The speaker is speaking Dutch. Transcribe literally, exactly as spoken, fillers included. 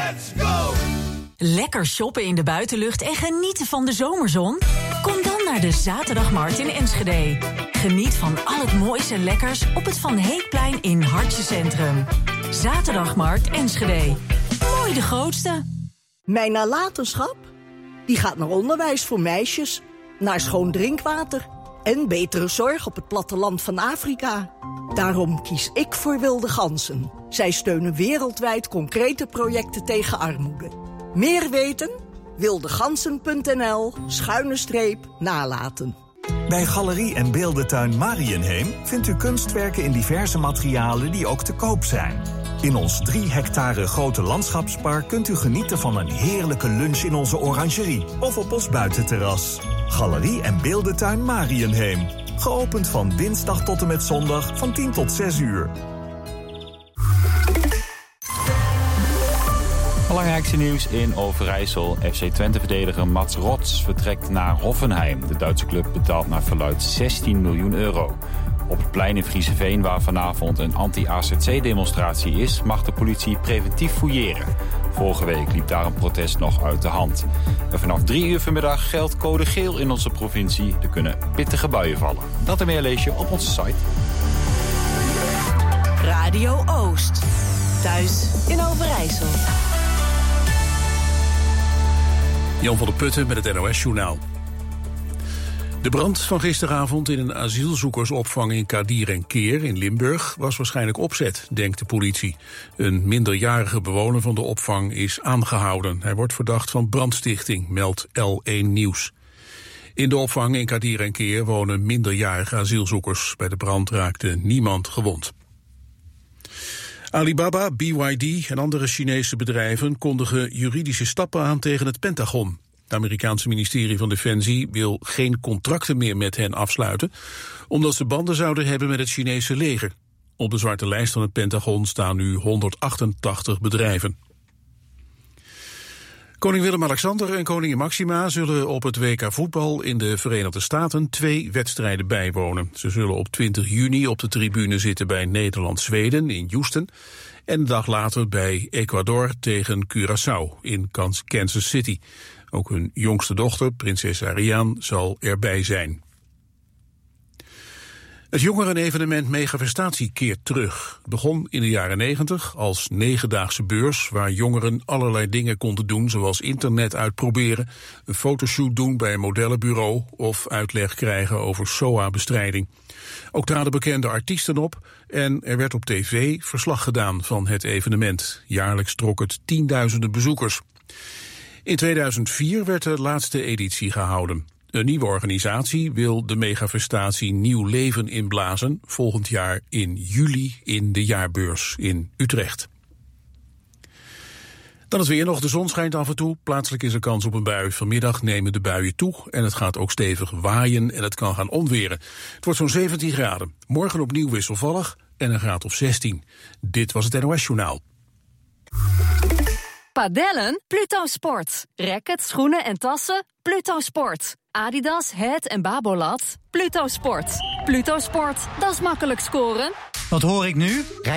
Let's go! Lekker shoppen in de buitenlucht en genieten van de zomerzon? Kom dan naar de Zaterdagmarkt in Enschede. Geniet van al het moois en lekkers op het Van Heekplein in Hartje Centrum. Zaterdagmarkt Enschede. Mooi de grootste. Mijn nalatenschap? Die gaat naar onderwijs voor meisjes, naar schoon drinkwater en betere zorg op het platteland van Afrika. Daarom kies ik voor Wilde Ganzen. Zij steunen wereldwijd concrete projecten tegen armoede. Meer weten? wildegansen punt n l schuine streep nalaten. Bij Galerie en Beeldentuin Mariënheem vindt u kunstwerken in diverse materialen die ook te koop zijn. In ons drie hectare grote landschapspark kunt u genieten van een heerlijke lunch in onze orangerie of op ons buitenterras. Galerie en Beeldentuin Mariënheem. Geopend van dinsdag tot en met zondag van tien tot zes uur. Belangrijkste nieuws in Overijssel. F C Twente-verdediger Mats Rots vertrekt naar Hoffenheim. De Duitse club betaalt naar verluidt zestien miljoen euro. Op het plein in Frieseveen, waar vanavond een anti-A Z C-demonstratie is, mag de politie preventief fouilleren. Vorige week liep daar een protest nog uit de hand. En vanaf drie uur vanmiddag geldt code geel in onze provincie. Er kunnen pittige buien vallen. Dat en meer lees je op onze site. Radio Oost. Thuis in Overijssel. Jan van der Putten met het N O S-journaal. De brand van gisteravond in een asielzoekersopvang in Kadir en Keer in Limburg was waarschijnlijk opzet, denkt de politie. Een minderjarige bewoner van de opvang is aangehouden. Hij wordt verdacht van brandstichting, meldt L één Nieuws. In de opvang in Kadir en Keer wonen minderjarige asielzoekers. Bij de brand raakte niemand gewond. Alibaba, B Y D en andere Chinese bedrijven kondigen juridische stappen aan tegen het Pentagon. Het Amerikaanse ministerie van Defensie wil geen contracten meer met hen afsluiten, omdat ze banden zouden hebben met het Chinese leger. Op de zwarte lijst van het Pentagon staan nu honderdachtentachtig bedrijven. Koning Willem-Alexander en koningin Maxima zullen op het W K voetbal in de Verenigde Staten twee wedstrijden bijwonen. Ze zullen op twintig juni op de tribune zitten bij Nederland-Zweden in Houston en een dag later bij Ecuador tegen Curaçao in Kansas City. Ook hun jongste dochter, prinses Ariane, zal erbij zijn. Het jongerenevenement Megafestatie keert terug. Het begon in de jaren negentig als negendaagse beurs waar jongeren allerlei dingen konden doen, zoals internet uitproberen, een fotoshoot doen bij een modellenbureau of uitleg krijgen over S O A-bestrijding. Ook traden bekende artiesten op en er werd op tv verslag gedaan van het evenement. Jaarlijks trok het tienduizenden bezoekers. In tweeduizend vier werd de laatste editie gehouden. Een nieuwe organisatie wil de megafestatie nieuw leven inblazen, volgend jaar in juli in de jaarbeurs in Utrecht. Dan het weer nog. De zon schijnt af en toe. Plaatselijk is er kans op een bui. Vanmiddag nemen de buien toe en het gaat ook stevig waaien en het kan gaan onweren. Het wordt zo'n zeventien graden. Morgen opnieuw wisselvallig en een graad of zestien. Dit was het N O S-journaal. Padellen? Pluto Sport. Rackets, schoenen en tassen? Pluto Sport. Adidas, Het en Babolat? Pluto Sport. Pluto Sport, dat is makkelijk scoren. Wat hoor ik nu?